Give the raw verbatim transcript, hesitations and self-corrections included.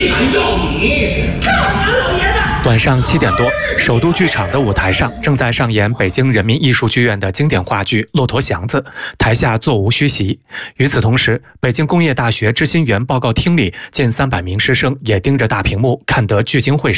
要你干嘛，老爷子？ 晚上七点多，首都剧场的舞台上正在上演北京人民艺术剧院的经典话剧《骆驼祥子》，台下座无虚席。与此同时，北京工业大学知新园报告厅里近三百名师生也盯着大屏幕看得聚精会神。